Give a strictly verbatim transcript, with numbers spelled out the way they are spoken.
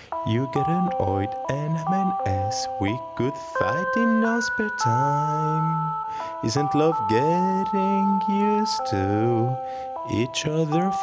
You get an oid and I'm an ass. We could fight in our spare time. Isn't love getting used to each other